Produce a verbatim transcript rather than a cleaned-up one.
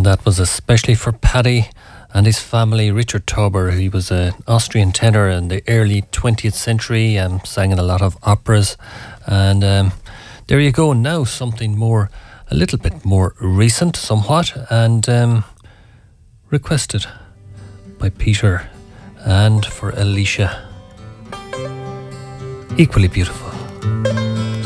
And that was especially for Paddy and his family. Richard Tauber, he was an Austrian tenor in the early twentieth century and um, sang in a lot of operas. And um, there you go. Now something more, a little bit more recent somewhat, and um, requested by Peter and for Alicia. Equally beautiful.